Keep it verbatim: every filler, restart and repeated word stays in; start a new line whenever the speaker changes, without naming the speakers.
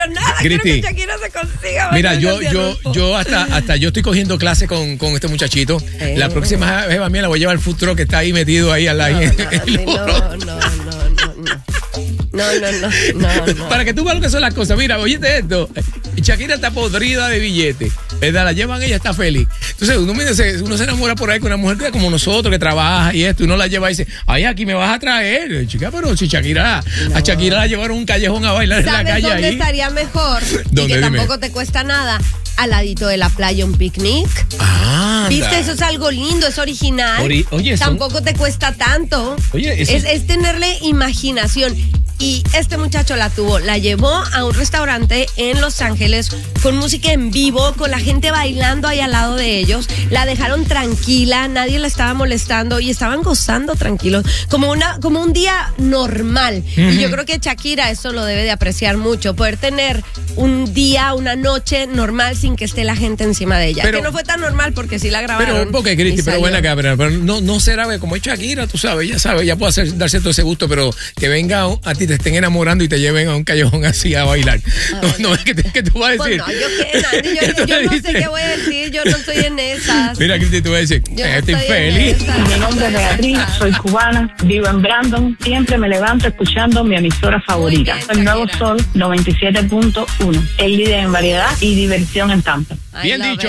nada,
Cristi,
quiero que Shakira se consiga.
Mira, yo, yo, yo hasta, hasta yo estoy cogiendo clases con, con este muchachito. Eh. La próxima vez mía la voy a llevar al food truck que está ahí metido ahí al lado.
No, no, no, no, no, no. No, no, no, no, no.
Para que tú veas lo que son las cosas. Mira, oíste esto. Shakira está podrida de billetes, ¿verdad? La llevan, ella está feliz. Entonces uno, uno se enamora por ahí con una mujer que como nosotros, que trabaja y esto, y uno la lleva y dice, ay, aquí me vas a traer, chica, pero si Shakira, no. a Shakira la llevaron a un callejón a bailar en la calle
¿Sabes dónde
ahí?
estaría mejor?
¿Dónde?
Y que
Dime.
tampoco te cuesta nada. Al ladito de la playa, un picnic.
Ah,
¿viste? Eso es algo lindo, es original.
Ori Oye,
tampoco
son...
te cuesta tanto.
Oye, eso...
es, es tenerle imaginación. Y este muchacho la tuvo, la llevó a un restaurante en Los Ángeles con música en vivo, con la gente bailando ahí al lado de ellos. La dejaron tranquila, nadie la estaba molestando y estaban gozando tranquilos, como una, como un día normal. Uh-huh. Y yo creo que Shakira eso lo debe de apreciar mucho, poder tener un día, una noche normal sin que esté la gente encima de ella. Pero, que no fue tan normal porque sí la grabaron.
Pero, porque Cristi, pero buena cámara, pero no, no será como es Shakira, tú sabes, ya sabes, ya puede hacer, darse todo ese gusto, pero que venga a ti te estén enamorando y te lleven a un callejón así a bailar. No, no, es que, te, que tú vas a decir.
Bueno, yo qué, Nani, yo, yo no sé qué voy a decir, yo no estoy en esas.
Mira, Cristi, tú vas a decir,
yo
eh, estoy
no estoy
feliz.
Mi nombre es Beatriz, soy cubana, vivo en Brandon, siempre me levanto escuchando mi emisora favorita, bien, el Nuevo Sol noventa y siete punto uno, el líder en variedad y diversión en Tampa.
Bien dicho.